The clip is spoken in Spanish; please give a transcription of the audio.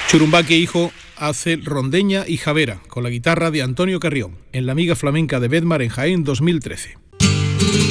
Churumbaque Hijo hace Rondeña y Javera con la guitarra de Antonio Carrión en la Amiga Flamenca de Bedmar en Jaén 2013.